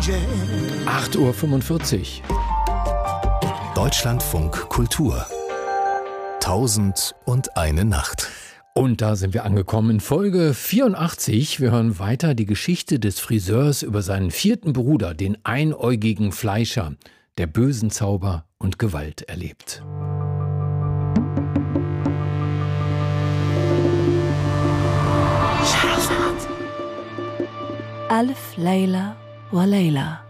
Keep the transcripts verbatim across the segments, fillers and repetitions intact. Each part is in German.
acht Uhr fünfundvierzig. Deutschlandfunk Kultur. Tausend und eine Nacht. Und da sind wir angekommen in Folge vierundachtzig. Wir hören weiter die Geschichte des Friseurs über seinen vierten Bruder, den einäugigen Fleischer, der bösen Zauber und Gewalt erlebt. Alf Layla wa Layla.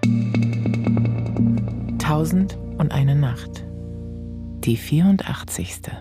Tausend und eine Nacht. Die vierundachtzigste.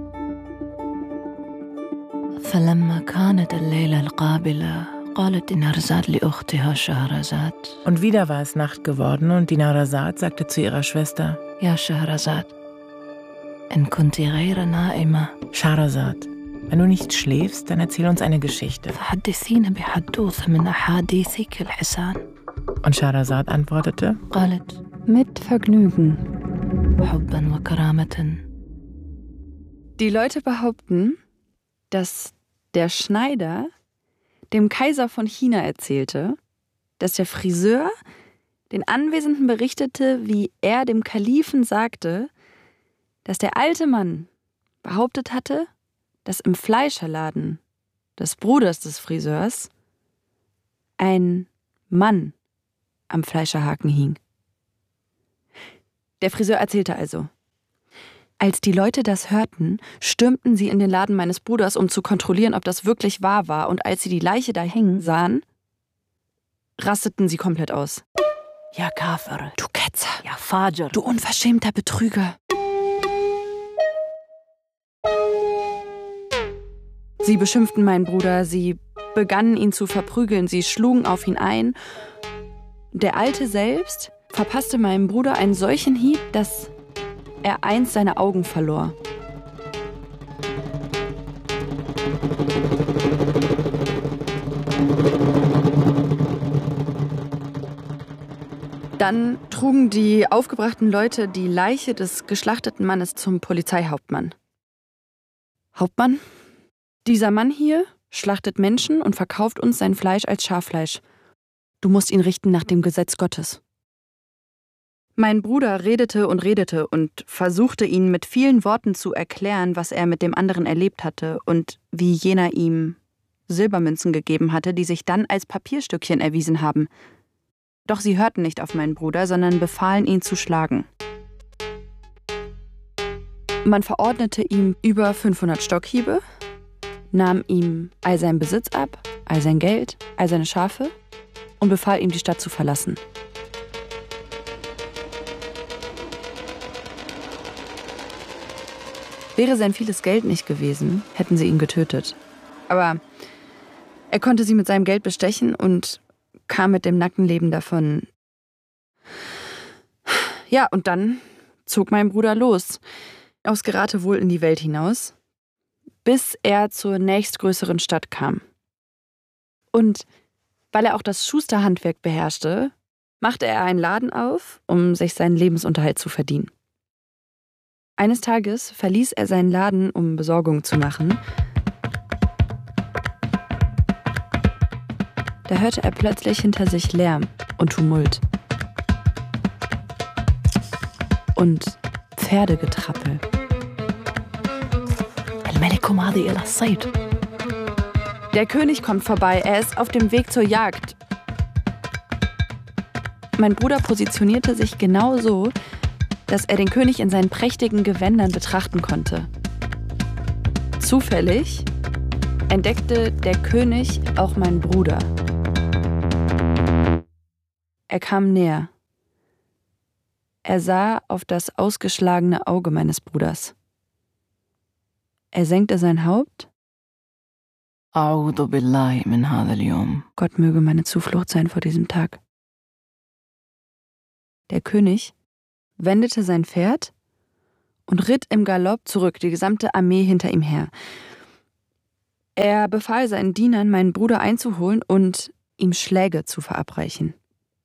فلما كانت الليلة القابلة قالت نهرزاد لأختها شهرزاد. Und wieder war es Nacht geworden und die Nahrazad sagte zu ihrer Schwester: يا شهرزاد إن كنت غير نائمة Schahrazad, wenn du nicht schläfst, dann erzähl uns eine Geschichte. فحدثينا بحدوثة من أحاديثك الحسان. Und Schahrazad antwortete: قالت Mit Vergnügen. حبا وكرامة. Die Leute behaupten, dass der Schneider dem Kaiser von China erzählte, dass der Friseur den Anwesenden berichtete, wie er dem Kalifen sagte, dass der alte Mann behauptet hatte, dass im Fleischerladen des Bruders des Friseurs ein Mann am Fleischerhaken hing. Der Friseur erzählte also: Als die Leute das hörten, stürmten sie in den Laden meines Bruders, um zu kontrollieren, ob das wirklich wahr war, und als sie die Leiche da hängen sahen, rasteten sie komplett aus. Ja Kafir, Du Ketzer, ja Fajr, du unverschämter Betrüger. Sie beschimpften meinen Bruder, sie begannen ihn zu verprügeln, sie schlugen auf ihn ein. Der Alte selbst verpasste meinem Bruder einen solchen Hieb, dass er eins seiner Augen verlor. Dann trugen die aufgebrachten Leute die Leiche des geschlachteten Mannes zum Polizeihauptmann. Hauptmann, dieser Mann hier schlachtet Menschen und verkauft uns sein Fleisch als Schaffleisch. Du musst ihn richten nach dem Gesetz Gottes. Mein Bruder redete und redete und versuchte ihn mit vielen Worten zu erklären, was er mit dem anderen erlebt hatte und wie jener ihm Silbermünzen gegeben hatte, die sich dann als Papierstückchen erwiesen haben. Doch sie hörten nicht auf meinen Bruder, sondern befahlen ihn zu schlagen. Man verordnete ihm über fünfhundert Stockhiebe, nahm ihm all seinen Besitz ab, all sein Geld, all seine Schafe und befahl ihm, die Stadt zu verlassen. Wäre sein vieles Geld nicht gewesen, hätten sie ihn getötet. Aber er konnte sie mit seinem Geld bestechen und kam mit dem nackten Leben davon. Ja, und dann zog mein Bruder los, aufs Geratewohl in die Welt hinaus, bis er zur nächstgrößeren Stadt kam. Und weil er auch das Schusterhandwerk beherrschte, machte er einen Laden auf, um sich seinen Lebensunterhalt zu verdienen. Eines Tages verließ er seinen Laden, um Besorgung zu machen. Da hörte er plötzlich hinter sich Lärm und Tumult. Und Pferdegetrappel. Der König kommt vorbei, er ist auf dem Weg zur Jagd. Mein Bruder positionierte sich genau so, dass er den König in seinen prächtigen Gewändern betrachten konnte. Zufällig entdeckte der König auch meinen Bruder. Er kam näher. Er sah auf das ausgeschlagene Auge meines Bruders. Er senkte sein Haupt. أعوذ بالله من هذا اليوم. Gott möge meine Zuflucht sein vor diesem Tag. Der König wendete sein Pferd und ritt im Galopp zurück, die gesamte Armee hinter ihm her. Er befahl seinen Dienern, meinen Bruder einzuholen und ihm Schläge zu verabreichen.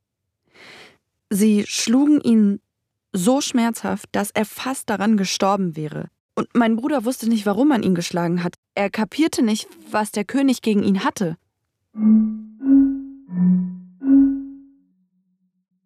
Sie schlugen ihn so schmerzhaft, dass er fast daran gestorben wäre. Und mein Bruder wusste nicht, warum man ihn geschlagen hat. Er kapierte nicht, was der König gegen ihn hatte.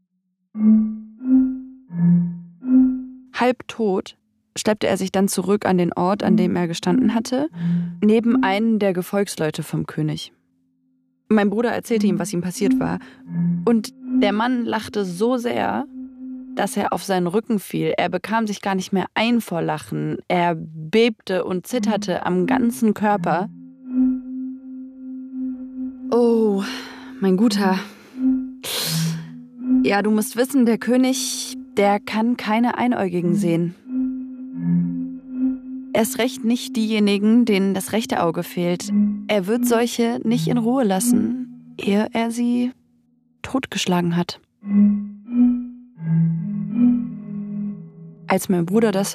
Halbtot schleppte er sich dann zurück an den Ort, an dem er gestanden hatte, neben einen der Gefolgsleute vom König. Mein Bruder erzählte ihm, was ihm passiert war. Und der Mann lachte so sehr, dass er auf seinen Rücken fiel. Er bekam sich gar nicht mehr ein vor Lachen. Er bebte und zitterte am ganzen Körper. Oh, mein Guter. Ja, du musst wissen, der König, der kann keine Einäugigen sehen. Erst recht nicht diejenigen, denen das rechte Auge fehlt. Er wird solche nicht in Ruhe lassen, ehe er sie totgeschlagen hat. Als mein Bruder das